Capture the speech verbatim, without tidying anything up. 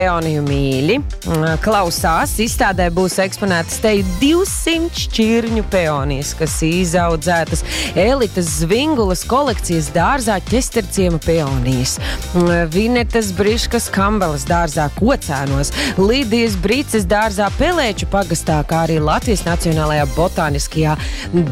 Peoniju mīļi klausās, izstādē būs eksponētas te divsimt šķirņu peonijas, kas izaudzētas elites Zvingulas kolekcijas dārzā Ķesterciema peonijas, Vinetas Briškas Kambelas dārzā Kocēnos, Lidijas Brices dārzā Pelēču pagastā, kā arī Latvijas Nacionālajā botāniskajā